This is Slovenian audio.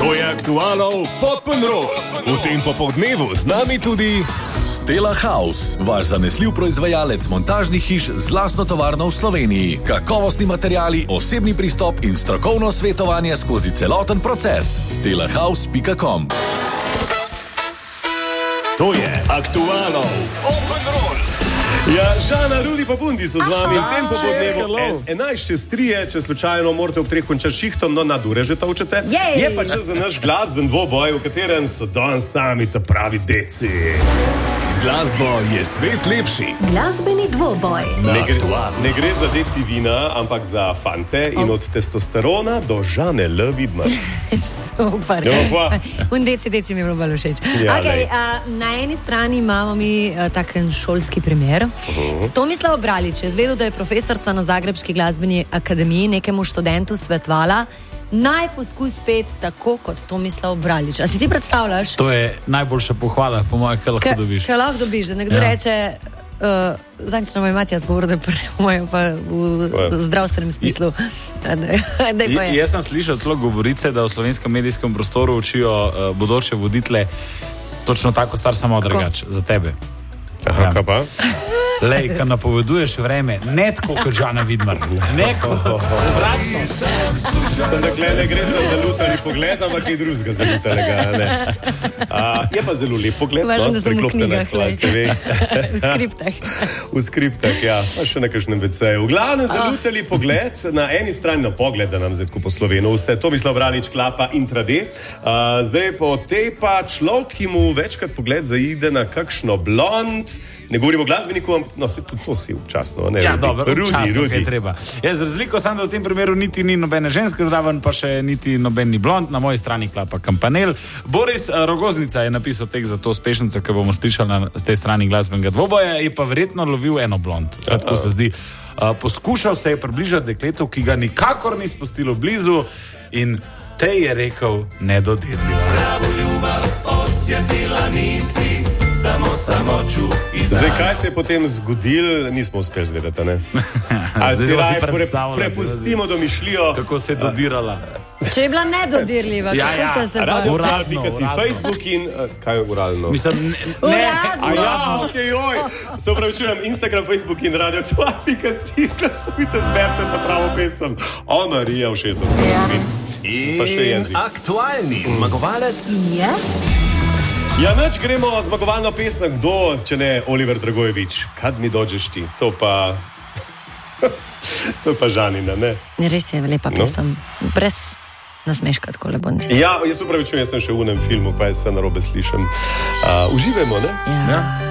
To je Aktualov Pop'n'Roll. V tem popoldnevu z nami tudi Stella House, vaš zanesljiv proizvajalec montažnih hiš z lastno tovarno v Sloveniji. Kakovostni materiali, osebni pristop in strokovno svetovanje skozi celoten proces. stellahouse.com. To je Aktualov Pop'n'Roll. Ja, Žana, Rudi pa Bundi so z vami v tem popodnevu. 11:03, če slučajno morate ob 3 končati šihtom, no nadure že tolčete. Je pa čas za naš glasben dvoboj, v katerem so danes sami ta pravi deci. Z glasbo je svet lepši. Glasbeni dvoboj. Ne gre za deci vina, ampak za fante in od testosterona do Žane L. Vidmar. Super. Deci mi je bilo bolj všeč. Ja, na eni strani imamo mi taken šolski primer. Tomislava Bralič je zvedel, da je profesorca na Zagrebški glasbeni akademiji nekemu študentu svetovala, naj poskus pet tako kot Tomislav Bralič. A si ti predstavljaš? To je najboljša pohvala, po mojem, kaj lahko dobiš. Kaj lahko dobiš, da nekdo reče, zanjčno moj Matija zgovor, da je prvo pa v zdravstvenem smislu. Jaz sem slišal celo govorice, da v slovenskem medijskem prostoru učijo bodoče voditele točno tako star, samo drugač za tebe. Aha, kaj pa? Lej, kad napoveduješ vreme, ne tako kot Žana Vidmar. Neko, obratno. Sem dakle, ne gre za zalutani pogled, ampak kaj drugega zalutanega. Je pa zelo lep pogled, Važno, da sem v knjigah, v skriptah. V skriptah, ja, pa še na kakšnem WC-ju. V glavnem zalutali pogled, na eni strani na pogled, da nam zdaj tako po Slovenu vse. Tomislav Bralič klapa intrade. Zdaj po tej pa človek, ki mu večkrat pogled zaide na kakšno blond, ne govorimo o glasbeniku, no, se tudi to si občasno, ne? Ja, dobro, občasno, Rudi. kaj treba. Z razliko sam, da v tem primeru niti ni nobene ženske zraven, pa še niti noben ni blond, na moji strani klapa Kampanel. Boris Rogoznica je napisal tek za to uspešnico, ki bomo slišali na tej strani glasbenega dvoboja, je pa verjetno lovil eno blond. Tako se zdi. Poskušal se je približati dekletu, ki ga nikakor ni spustilo blizu in te je rekel nedodirljivo. Pravo ljubav osjetila nisi, samo čuti. Zdaj, kaj se je potem zgodilo, nismo uspeli zvedeti, ne? Ali si raje prepustimo domišljijo. Kako se je dodirala. Če je bila nedodirljiva, kako ste se Radio bali? Talpika si Facebook in... Kaj je uralno? Mislim, Uradno. Se upravičujem, Instagram, Facebook in Radio Talpika si, glasujte, zberte na pravo pesem. O, Marija, v 60 minut. Pa še jezik. Aktualni zmagovalec Je? Ja, nač gremo zmagovalno pesem. Kdo, če ne Oliver Dragojevič? Kad mi dođeš ti? To pa... to je pa Žanina, ne? Res je lepa pesem. Brez nasmeška tako le Bondi. Ja, jaz upravičujem, jaz sem še v unem filmu, pa jaz se narobe slišem. Uživajmo, ne? Ja.